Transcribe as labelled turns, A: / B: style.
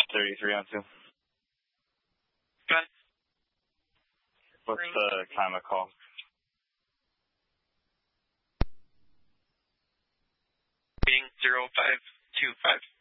A: 33 on 2.
B: Okay.
A: What's the time of call?
B: Being 0525.